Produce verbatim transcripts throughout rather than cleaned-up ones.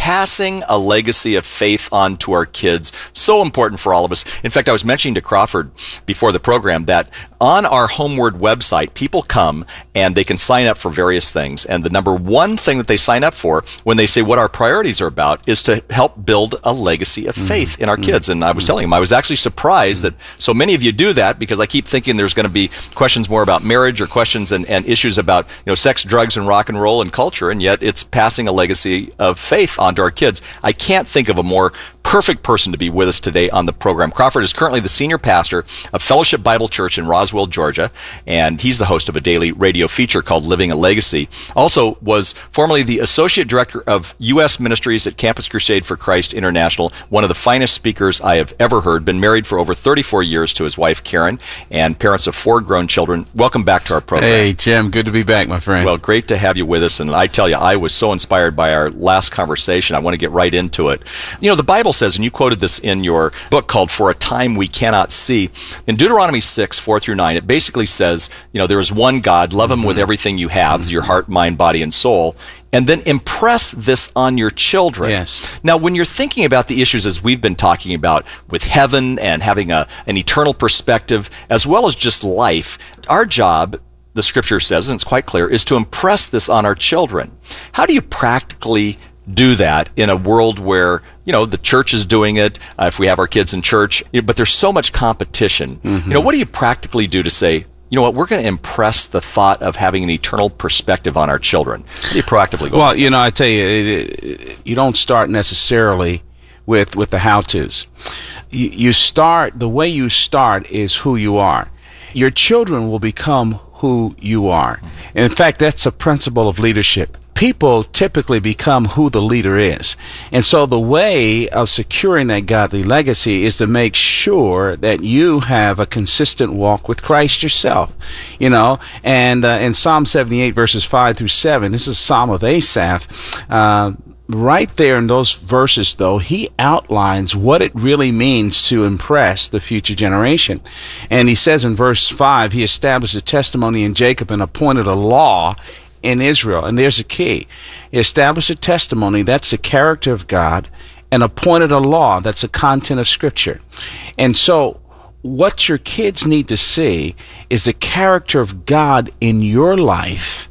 passing a legacy of faith on to our kids, so important for all of us. In fact, I was mentioning to Crawford before the program that on our Homeward website, people come and they can sign up for various things. And the number one thing that they sign up for when they say what our priorities are about is to help build a legacy of faith mm-hmm. in our mm-hmm. kids. And I was mm-hmm. telling him, I was actually surprised mm-hmm. that so many of you do that, because I keep thinking there's going to be questions more about marriage or questions and, and issues about, you know, sex, drugs, and rock and roll and culture. And yet it's passing a legacy of faith onto our kids. I can't think of a more perfect person to be with us today on the program. Crawford is currently the senior pastor of Fellowship Bible Church in Roswell, Georgia, and he's the host of a daily radio feature called Living a Legacy. Also was formerly the associate director of U S ministries at Campus Crusade for Christ International, one of the finest speakers I have ever heard, been married for over thirty-four years to his wife, Karen, and parents of four grown children. Welcome back to our program. Hey, Jim, good to be back, my friend. Well, great to have you with us, and I tell you, I was so inspired by our last conversation. I want to get right into it. You know, the Bible says, and you quoted this in your book called For a Time We Cannot See, in Deuteronomy six, four through nine, it basically says, you know, there is one God, love him mm-hmm. with everything you have, mm-hmm. your heart, mind, body, and soul, and then impress this on your children. Yes. Now, when you're thinking about the issues as we've been talking about with heaven and having a, an eternal perspective, as well as just life, our job, the scripture says, and it's quite clear, is to impress this on our children. How do you practically do that in a world where, you know, the church is doing it, uh, if we have our kids in church, you know, but there's so much competition. Mm-hmm. You know, what do you practically do to say, you know what, we're going to impress the thought of having an eternal perspective on our children? How do you proactively go? Well, you know, I tell you, it, it, you don't start necessarily with, with the how-tos. You, you start, the way you start is who you are. Your children will become who you are. And in fact, that's a principle of leadership. People typically become who the leader is. And so the way of securing that godly legacy is to make sure that you have a consistent walk with Christ yourself. You know, and uh, in Psalm seventy-eight, verses five through seven, this is a Psalm of Asaph. Uh, right there in those verses, though, he outlines what it really means to impress the future generation. And he says in verse five, he established a testimony in Jacob and appointed a law in Israel. And there's a key. He established a testimony, that's the character of God, and appointed a law, that's the content of Scripture. And so what your kids need to see is the character of God in your life.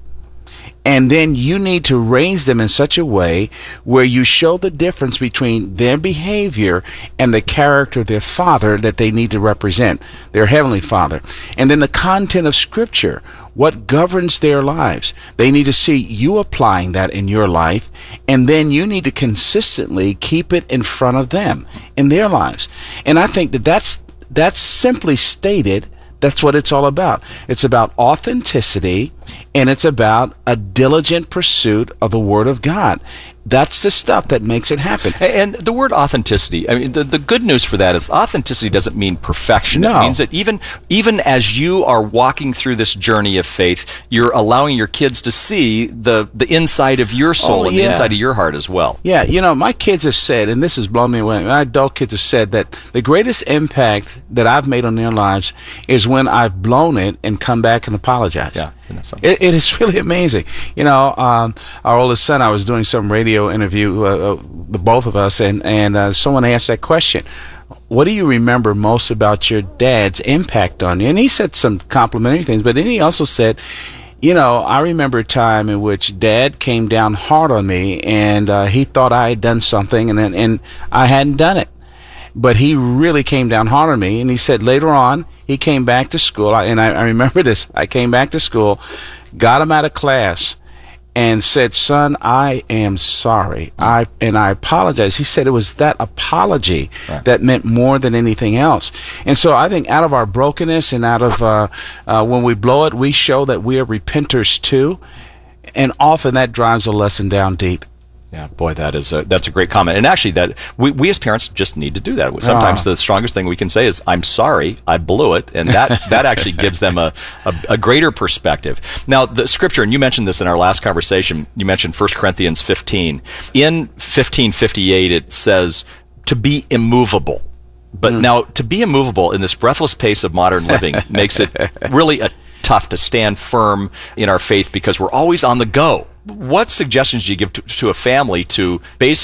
And then you need to raise them in such a way where you show the difference between their behavior and the character of their father that they need to represent, their heavenly Father. And then the content of Scripture, what governs their lives. They need to see you applying that in your life, and then you need to consistently keep it in front of them in their lives. And I think that that's, that's simply stated, that's what it's all about. It's about authenticity, and it's about a diligent pursuit of the Word of God. That's the stuff that makes it happen. And the word authenticity, I mean, the, the good news for that is authenticity doesn't mean perfection. No. It means that even, even as you are walking through this journey of faith, you're allowing your kids to see the, the inside of your soul oh, and yeah. the inside of your heart as well. Yeah, you know, my kids have said, and this has blown me away, my adult kids have said that the greatest impact that I've made on their lives is when I've blown it and come back and apologize. Yeah. It, it is really amazing. You know, um, our oldest son, I was doing some radio interview, uh, uh, the both of us, and, and uh, someone asked that question. What do you remember most about your dad's impact on you? And he said some complimentary things, but then he also said, you know, I remember a time in which Dad came down hard on me, and uh, he thought I had done something, and, and I hadn't done it. But he really came down hard on me, and he said later on, he came back to school, and I, I remember this, I came back to school, got him out of class, and said, son, I am sorry, I and I apologize. He said it was that apology right. that meant more than anything else. And so I think out of our brokenness and out of uh, uh, when we blow it, we show that we are repenters too, and often that drives a lesson down deep. Yeah, boy, that is a, that's a great comment. And actually, that we, we as parents just need to do that. Sometimes oh. the strongest thing we can say is, I'm sorry, I blew it. And that, that actually gives them a, a, a greater perspective. Now, the scripture, and you mentioned this in our last conversation, you mentioned First Corinthians fifteen. In fifteen fifty-eight, it says to be immovable. But mm. now, to be immovable in this breathless pace of modern living makes it really a, tough to stand firm in our faith because we're always on the go. What suggestions do you give to, to a family to basically